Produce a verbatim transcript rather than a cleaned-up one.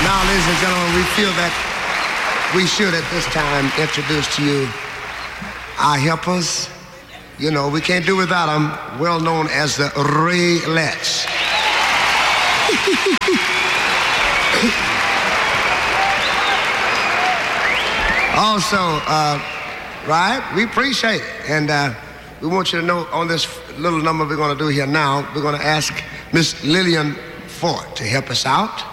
Now, ladies and gentlemen, we feel that we should at this time introduce to you our helpers. You know, we can't do without them, well known as the Raelettes. Also, uh, right, we appreciate it. And uh, we want you to know on this little number we're going to do here now, we're going to ask Miss Lillian Ford to help us out.